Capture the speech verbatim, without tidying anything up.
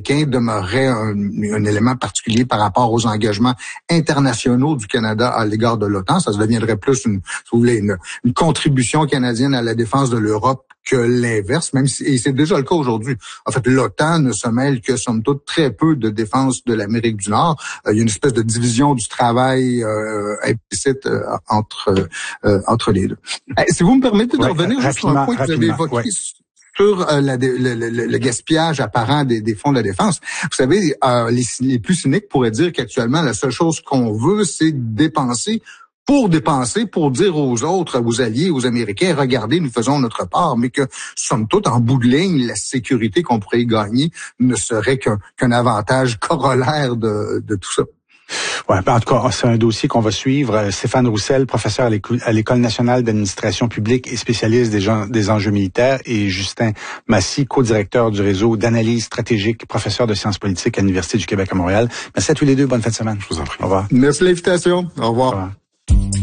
américain demeurerait un, un élément particulier par rapport aux engagements internationaux du Canada à l'égard de l'OTAN. Ça deviendrait plus une, si vous voulez, une, une contribution canadienne à la défense de l'Europe que l'inverse, même si, et c'est déjà le cas aujourd'hui. En fait, l'OTAN ne se mêle que, somme toute, très peu de défense de l'Amérique du Nord. Euh, il y a une espèce de division du travail euh, implicite euh, entre euh, entre les deux. Euh, si vous me permettez de ouais, revenir juste sur un point que vous avez évoqué ouais. sur euh, la, le, le, le gaspillage apparent des, des fonds de défense. Vous savez, euh, les, les plus cyniques pourraient dire qu'actuellement, la seule chose qu'on veut, c'est dépenser pour dépenser, pour dire aux autres, aux alliés, aux Américains, regardez, nous faisons notre part, mais que, somme toute, en bout de ligne, la sécurité qu'on pourrait y gagner ne serait qu'un, qu'un avantage corollaire de, de tout ça. Ouais, en tout cas, c'est un dossier qu'on va suivre. Stéphane Roussel, professeur à l'École, à l'École nationale d'administration publique et spécialiste des, gens, des enjeux militaires, et Justin Massy, co-directeur du réseau d'analyse stratégique, professeur de sciences politiques à l'Université du Québec à Montréal. Merci à tous les deux. Bonne fin de semaine. Je vous en prie. Au revoir. Merci de l'invitation. Au revoir. Au revoir.